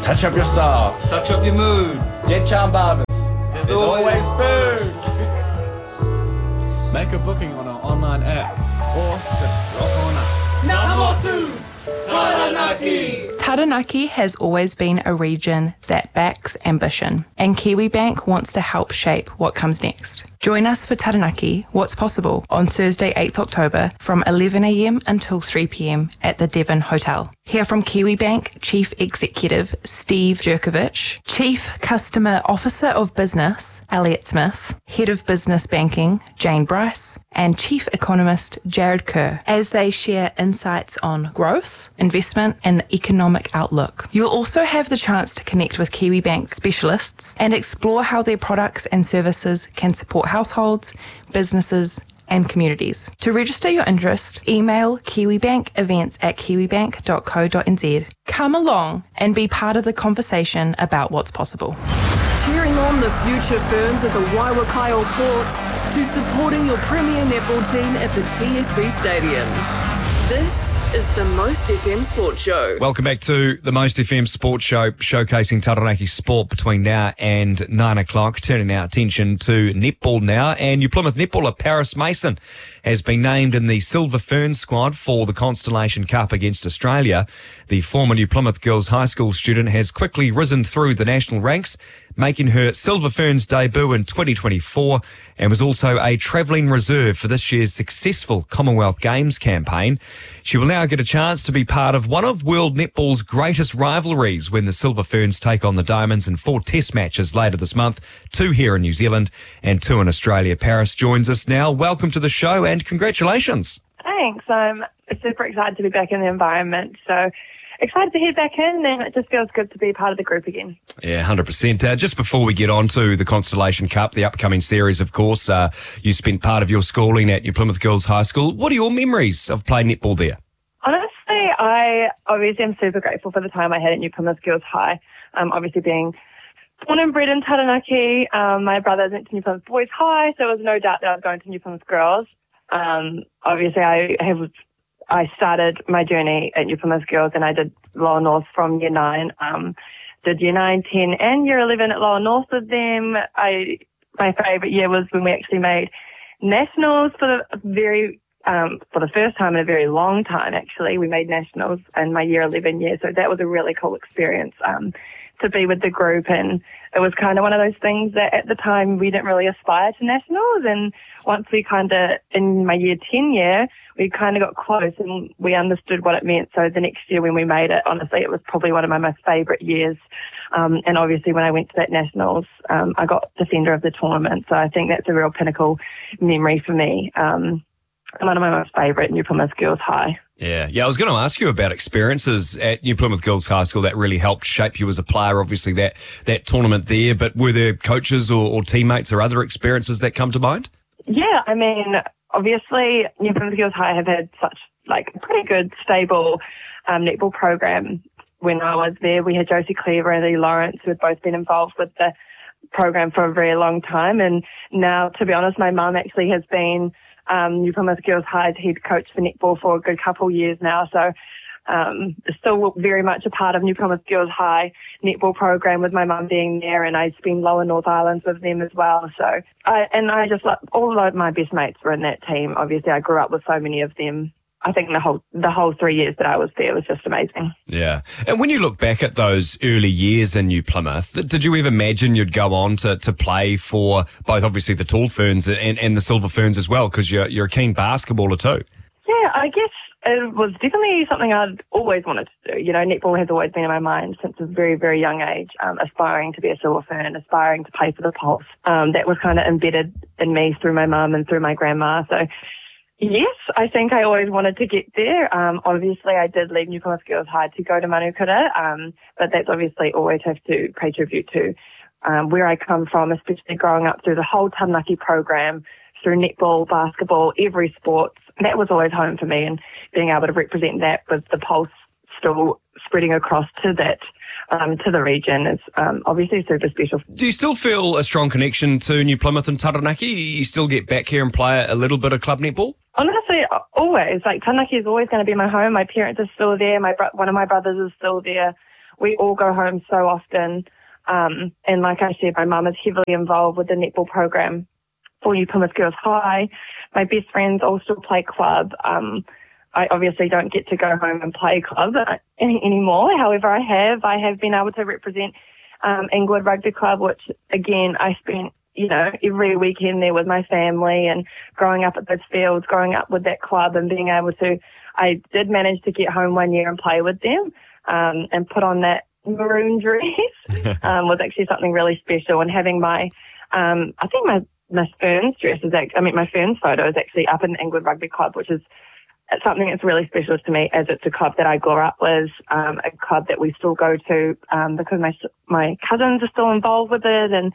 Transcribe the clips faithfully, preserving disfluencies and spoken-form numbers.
Touch up your style. Touch up your mood. Get Charm Barbers. There's, There's always, always food. Make a booking on our online app or just rock on up. Number two, Taranaki. Taranaki has always been a region that backs ambition, and Kiwibank wants to help shape what comes next. Join us for Taranaki, What's Possible, on Thursday, eighth October from eleven a m until three p m at the Devon Hotel. Hear from Kiwibank Chief Executive Steve Jerkovich, Chief Customer Officer of Business Elliot Smith, Head of Business Banking Jane Bryce, and Chief Economist Jared Kerr as they share insights on growth, investment and the economic outlook. You'll also have the chance to connect with Kiwibank specialists and explore how their products and services can support households, businesses and communities. To register your interest, email kiwibankevents at kiwibank dot co dot n z. Come along and be part of the conversation about what's possible. Cheering on the future Ferns at the Waiwakaio Ports to supporting your premier netball team at the T S B Stadium. This is the Most F M Sports Show. Welcome back to the Most F M Sports Show, showcasing Taranaki sport between now and nine o'clock. Turning our attention to netball now, and New Plymouth netballer Paris Mason has been named in the Silver Ferns squad for the Constellation Cup against Australia. The former New Plymouth Girls High School student has quickly risen through the national ranks, making her Silver Ferns debut in twenty twenty-four, and was also a travelling reserve for this year's successful Commonwealth Games campaign. She will now get a chance to be part of one of World Netball's greatest rivalries when the Silver Ferns take on the Diamonds in four test matches later this month, two here in New Zealand and two in Australia. Paris joins us now. Welcome to the show and congratulations. Thanks. I'm super excited to be back in the environment. So excited to head back in, and it just feels good to be part of the group again. Yeah, one hundred percent. Uh, just before we get on to the Constellation Cup, the upcoming series, of course, uh, you spent part of your schooling at New Plymouth Girls High School. What are your memories of playing netball there? Honestly, I obviously am super grateful for the time I had at New Plymouth Girls High. Um, obviously being born and bred in Taranaki, um, my brothers went to New Plymouth Boys High, so there was no doubt that I was going to New Plymouth Girls. Um, obviously, I have I started my journey at New Plymouth Girls, and I did Lower North from year nine. Um, did year nine, ten, and year eleven at Lower North with them. I my favourite year was when we actually made nationals for the very um, for the first time in a very long time. Actually, we made nationals in my year eleven year, so that was a really cool experience um, to be with the group. And it was kind of one of those things that at the time we didn't really aspire to nationals, and once we kind of in my year ten year, we kind of got close and we understood what it meant. So the next year when we made it, honestly, it was probably one of my most favourite years. Um, and obviously when I went to that nationals, um, I got defender of the tournament. So I think that's a real pinnacle memory for me. Um, one of my most favourite New Plymouth Girls High. Yeah, yeah. I was going to ask you about experiences at New Plymouth Girls High School that really helped shape you as a player. Obviously, that that tournament there, but were there coaches or, or teammates or other experiences that come to mind? Yeah, I mean, obviously, New Plymouth Girls High have had such like a pretty good, stable um, netball program. When I was there, we had Josie Cleaver and Lee Lawrence, who had both been involved with the program for a very long time. And now, to be honest, my mum actually has been um, New Plymouth Girls High's head coach for netball for a good couple of years now. So um, still very much a part of New Plymouth Girls High netball program with my mum being there, and I spend Lower North Islands with them as well. So, I, and I just like all of my best mates were in that team. Obviously, I grew up with so many of them. I think the whole the whole three years that I was there was just amazing. Yeah. And when you look back at those early years in New Plymouth, did you ever imagine you'd go on to, to play for both obviously the Tall Ferns and, and the Silver Ferns as well, because you're, you're a keen basketballer too? Yeah, I guess it was definitely something I'd always wanted to do. You know, netball has always been in my mind since a very, very young age, um, aspiring to be a Silver Fern, aspiring to play for the Pulse. Um, that was kind of embedded in me through my mum and through my grandma. So, yes, I think I always wanted to get there. Um, obviously, I did leave New Plymouth Girls High to go to Manukura, um, but that's obviously always have to pay tribute to um, where I come from, especially growing up through the whole Taranaki program, through netball, basketball, every sport. That was always home for me, and being able to represent that with the Pulse still spreading across to that, um, to the region is um, obviously super special. Do you still feel a strong connection to New Plymouth and Taranaki? You still get back here and play a little bit of club netball? Honestly, always. Like, Taranaki is always going to be my home. My parents are still there. My bro- One of my brothers is still there. we all go home so often. Um, and like I said, my mum is heavily involved with the netball program for New Plymouth Girls High. My best friends all still play club. Um, I obviously don't get to go home and play club any, anymore. However, I have. I have been able to represent um, Inglewood Rugby Club, which, again, I spent, you know, every weekend there with my family and growing up at those fields, growing up with that club and being able to, I did manage to get home one year and play with them um, and put on that maroon dress um, was actually something really special. And having my, um, I think my, my Ferns dress is, act- I mean, my Ferns photo is actually up in the Inglewood Rugby Club, which is something that's really special to me, as it's a club that I grew up with, um, a club that we still go to um, because my my cousins are still involved with it. And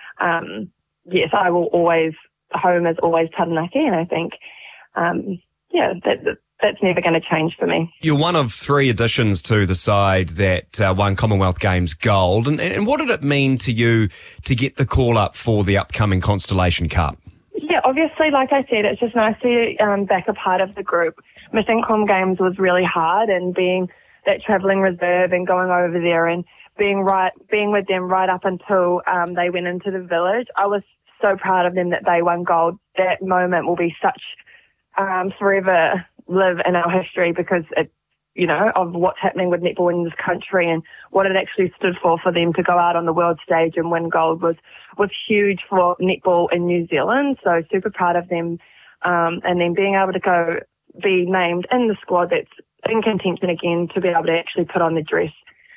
um, yes, I will always, home is always Taranaki, and I think, um, yeah, that, that that's never going to change for me. You're one of three additions to the side that uh, won Commonwealth Games gold. And, and what did it mean to you to get the call up for the upcoming Constellation Cup? Yeah, obviously, like I said, it's just nice to be um, back a part of the group. Missing Com Games was really hard, and being that travelling reserve and going over there and being right, being with them right up until um, they went into the village, I was so proud of them that they won gold. That moment will be such um, forever live in our history, because it, you know, of what's happening with netball in this country and what it actually stood for. For them to go out on the world stage and win gold was was huge for netball in New Zealand. So super proud of them. Um, and then being able to go be named in the squad that's in contention again, to be able to actually put on the dress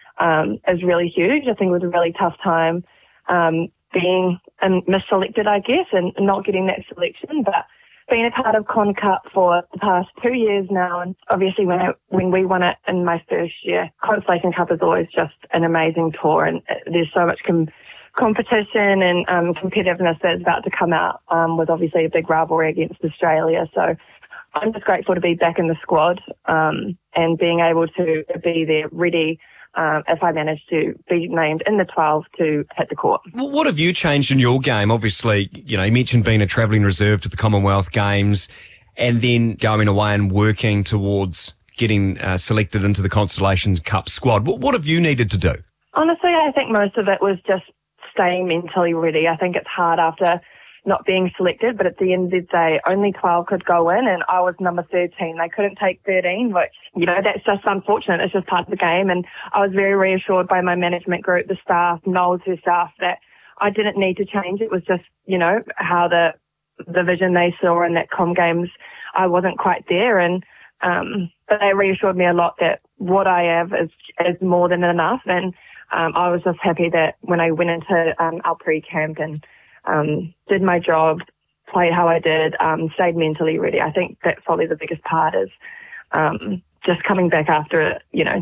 um, is really huge. I think it was a really tough time um, being um, misselected, I guess, and not getting that selection. But being a part of Con Cup for the past two years now, and obviously when I, when we won it in my first year, Constellation Cup is always just an amazing tour, and there's so much com- competition and um, competitiveness that's about to come out um, with obviously a big rivalry against Australia. So I'm just grateful to be back in the squad um, and being able to be there ready Um, if I manage to be named in the twelve to hit the court. Well, what have you changed in your game? Obviously, you know, you mentioned being a travelling reserve to the Commonwealth Games and then going away and working towards getting uh, selected into the Constellation Cup squad. What, what have you needed to do? Honestly, I think most of it was just staying mentally ready. I think it's hard after not being selected, but at the end of the day, only twelve could go in, and I was number thirteen. They couldn't take thirteen, which, you know, that's just unfortunate. It's just part of the game. And I was very reassured by my management group, the staff, Knowles, her staff, that I didn't need to change. It was just, you know, how the the vision they saw in that Com Games, I wasn't quite there. And um, but they reassured me a lot that what I have is, is more than enough. And um, I was just happy that when I went into um, our pre-camp and Um, did my job, played how I did, um, stayed mentally ready. I think that's probably the biggest part is um, just coming back after, you know,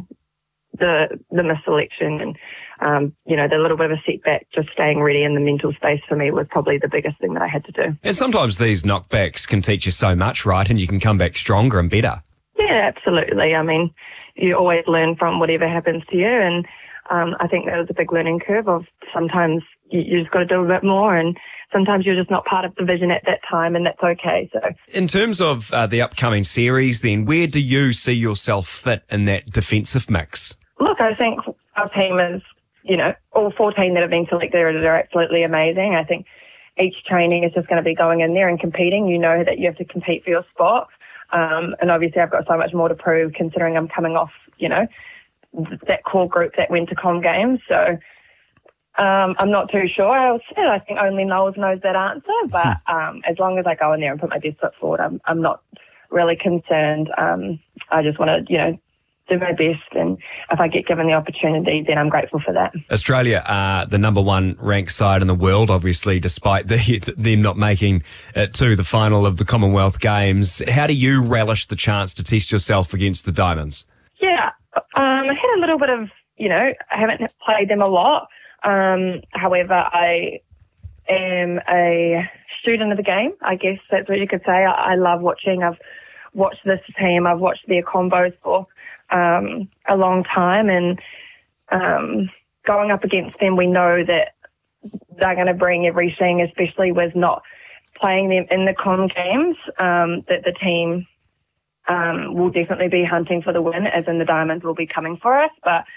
the the misselection and, um, you know, the little bit of a setback, just staying ready in the mental space for me was probably the biggest thing that I had to do. And sometimes these knockbacks can teach you so much, right? And you can come back stronger and better. Yeah, absolutely. I mean, you always learn from whatever happens to you, and um, I think that was a big learning curve of sometimes you, you just got to do a bit more, and sometimes you're just not part of the vision at that time, and that's okay. So, in terms of uh, the upcoming series then, where do you see yourself fit in that defensive mix? Look, I think our team is, you know, all fourteen that have been selected are absolutely amazing. I think each training is just going to be going in there and competing. You know that you have to compete for your spot. Um, and obviously I've got so much more to prove considering I'm coming off, you know, that core group that went to Com Games. So um, I'm not too sure. I said I think only Knowles knows that answer. But um, as long as I go in there and put my best foot forward, I'm, I'm not really concerned. Um, I just want to, you know, do my best, and if I get given the opportunity, then I'm grateful for that. Australia are the number one ranked side in the world, obviously, despite the, them not making it to the final of the Commonwealth Games. How do you relish the chance to test yourself against the Diamonds? Yeah, um, I had a little bit of, you know, I haven't played them a lot. Um, however, I am a student of the game, I guess that's what you could say. I, I love watching. I've watched this team. I've watched their combos for um, a long time, and um, going up against them, we know that they're going to bring everything, especially with not playing them in the Com Games, um, that the team um, will definitely be hunting for the win, as in the Diamonds will be coming for us. But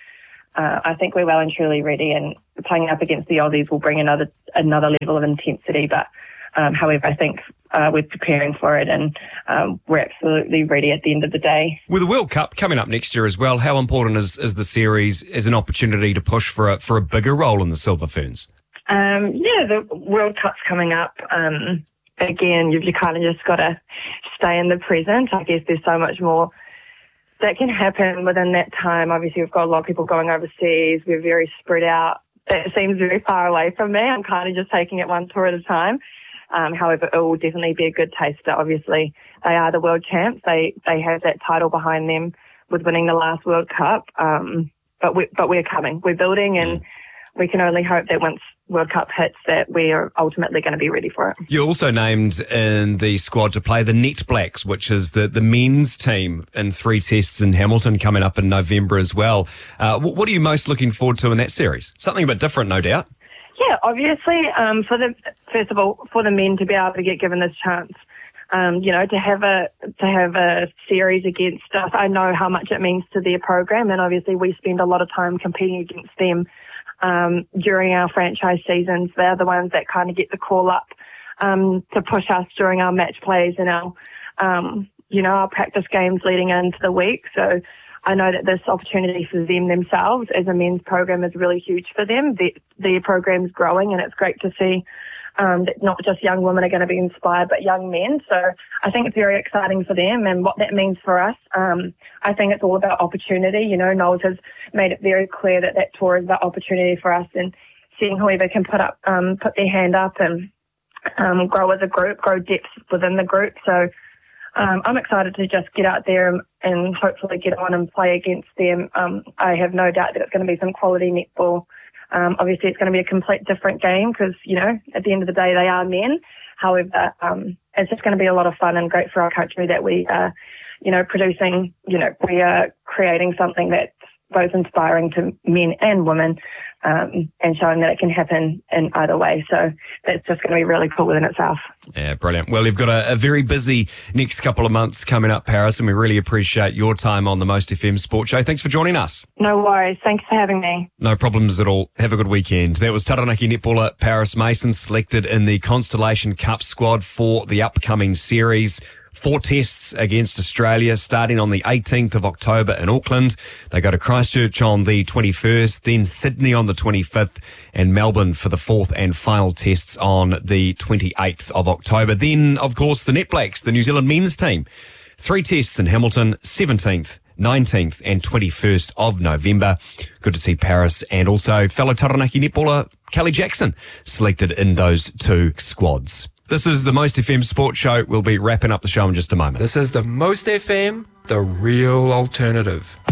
uh, I think we're well and truly ready, and playing up against the Aussies will bring another another level of intensity. But um, however, I think uh, we're preparing for it, and um, we're absolutely ready at the end of the day. With the World Cup coming up next year as well, how important is, is the series as an opportunity to push for a, for a bigger role in the Silver Ferns? Um, yeah, the World Cup's coming up. Um, again, you've you kind of just got to stay in the present. I guess there's so much more that can happen within that time. Obviously, we've got a lot of people going overseas. We're very spread out. That seems very far away from me. I'm kind of just taking it one tour at a time. Um, however, it will definitely be a good taster. Obviously, they are the world champs. They they have that title behind them with winning the last World Cup. Um, but we but we're coming. We're building, and we can only hope that once World Cup hits that we are ultimately going to be ready for it. You're also named in the squad to play the Net Blacks, which is the, the men's team in three tests in Hamilton coming up in November as well. Uh, what, what are you most looking forward to in that series? Something a bit different, no doubt. Yeah, obviously, um, for the first of all, for the men to be able to get given this chance, um, you know, to have a to have a series against us. I know how much it means to their program, and obviously we spend a lot of time competing against them um, during our franchise seasons. They're the ones that kind of get the call up um, to push us during our match plays and our, um, you know, our practice games leading into the week. So I know that this opportunity for them themselves as a men's program is really huge for them. Their, their program's growing, and it's great to see um, that not just young women are going to be inspired, but young men. So I think it's very exciting for them, and what that means for us. Um, I think it's all about opportunity. You know, Knowles has made it very clear that that tour is about opportunity for us, and seeing whoever can put up, um, put their hand up and um, grow as a group, grow depth within the group. So Um, I'm excited to just get out there and, and hopefully get on and play against them. Um, I have no doubt that it's going to be some quality netball. Um, obviously, it's going to be a complete different game because, you know, at the end of the day, they are men. However, um, it's just going to be a lot of fun and great for our country that we are, you know, producing, you know, we are creating something that's both inspiring to men and women, um, and showing that it can happen in either way. So that's just going to be really cool within itself. Yeah, brilliant. Well, you've got a, a very busy next couple of months coming up, Paris, and we really appreciate your time on the Most F M Sports Show. Thanks for joining us. No worries. Thanks for having me. No problems at all. Have a good weekend. That was Taranaki netballer Paris Mason, selected in the Constellation Cup squad for the upcoming series. Four tests against Australia starting on the eighteenth of October in Auckland. They go to Christchurch on the twenty-first, then Sydney on the twenty-fifth, and Melbourne for the fourth and final tests on the twenty-eighth of October. Then, of course, the Net Blacks, the New Zealand men's team. Three tests in Hamilton, seventeenth, nineteenth and twenty-first of November. Good to see Paris and also fellow Taranaki netballer Kelly Jackson selected in those two squads. This is the Most F M Sports Show. We'll be wrapping up the show in just a moment. This is the Most F M, the real alternative.